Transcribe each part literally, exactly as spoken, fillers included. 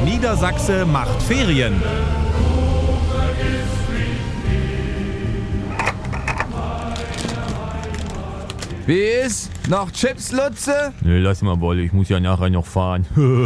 Niedersachse macht Ferien. Wie ist? Noch Chips, Lutze? Nee, lass mal, Wolle, ich muss ja nachher noch fahren.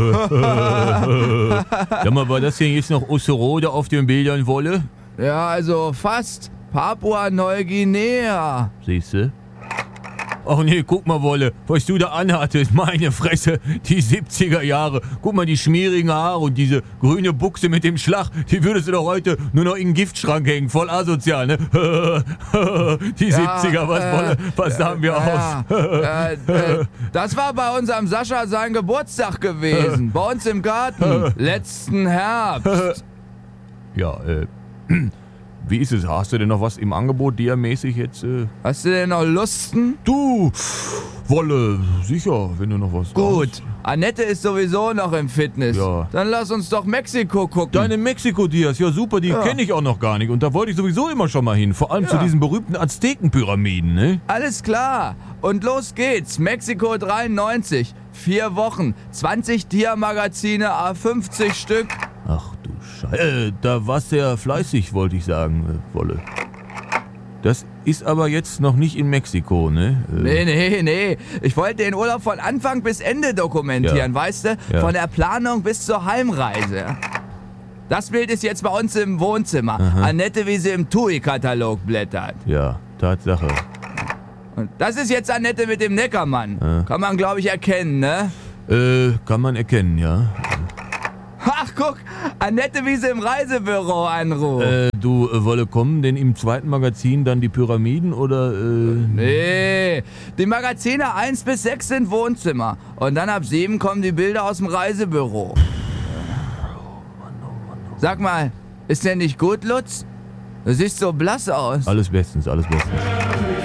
Sag mal, war das denn jetzt noch Osserode auf den Bildern, Wolle? Ja, also fast. Papua-Neuguinea. Siehste? Ach nee, guck mal, Wolle, was du da anhattest, meine Fresse, die siebziger Jahre. Guck mal, die schmierigen Haare und diese grüne Buchse mit dem Schlag, die würdest du doch heute nur noch in den Giftschrank hängen, voll asozial, ne? Die Ja, siebziger, was, äh, Wolle, was sahen wir Ja, aus? äh, äh, das war bei unserem Sascha sein Geburtstag gewesen. Bei uns im Garten. Letzten Herbst. Ja, äh, wie ist es? Hast du denn noch was im Angebot, diamäßig jetzt? Äh? Hast du denn noch Lusten? Du, Wolle, sicher, wenn du noch was Gut. hast. Annette ist sowieso noch im Fitness. Ja. Dann lass uns doch Mexiko gucken. Deine Mexiko-Dias, ja super, die Ja. kenne ich auch noch gar nicht. Und da wollte ich sowieso immer schon mal hin. Vor allem Ja. zu diesen berühmten Aztekenpyramiden, ne? Alles klar. Und los geht's. Mexiko dreiundneunzig. Vier Wochen. zwanzig Dia-Magazine, a fünfzig Stück. Ach du Scheiße. Äh, da warst du ja fleißig, wollte ich sagen, äh, Wolle. Das ist aber jetzt noch nicht in Mexiko, ne? Äh, Nee, nee, nee. Ich wollte den Urlaub von Anfang bis Ende dokumentieren, Ja. weißt du? Ja. Von der Planung bis zur Heimreise. Das Bild ist jetzt bei uns im Wohnzimmer. Annette, wie sie im T U I-Katalog blättert. Ja, Tatsache. Und das ist jetzt Annette mit dem Neckermann. Kann man, glaube ich, erkennen, ne? Äh, kann man erkennen, ja. Ach, guck, Annette, wie sie im Reisebüro anruft. Äh, du, äh, Wolle, kommen denn im zweiten Magazin dann die Pyramiden oder, äh... Nee, die Magazine eins bis sechs sind Wohnzimmer. Und dann ab sieben kommen die Bilder aus dem Reisebüro. Sag mal, ist der nicht gut, Lutz? Du siehst so blass aus. Alles bestens, alles bestens.